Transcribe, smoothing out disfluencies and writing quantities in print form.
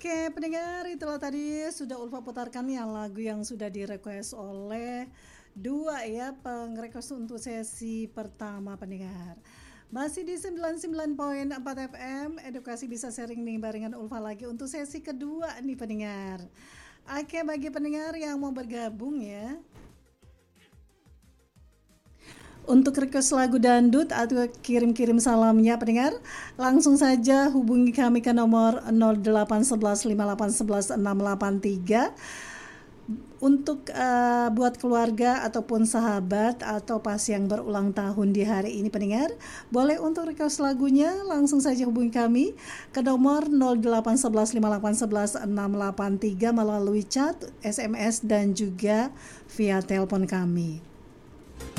Oke, pendengar, itulah tadi sudah Ulfa putarkan yang lagu yang sudah direquest oleh dua ya pengrequest untuk sesi pertama pendengar. Masih di 99,4 FM, edukasi bisa sharing nih barengan Ulfa lagi untuk sesi kedua nih pendengar. Oke, bagi pendengar yang mau bergabung ya, untuk request lagu dangdut atau kirim-kirim salamnya pendengar, langsung saja hubungi kami ke nomor 08115811 683 untuk buat keluarga ataupun sahabat atau pas yang berulang tahun di hari ini pendengar. Boleh untuk request lagunya langsung saja hubungi kami ke nomor 08115811 683 melalui chat, SMS dan juga via telepon kami.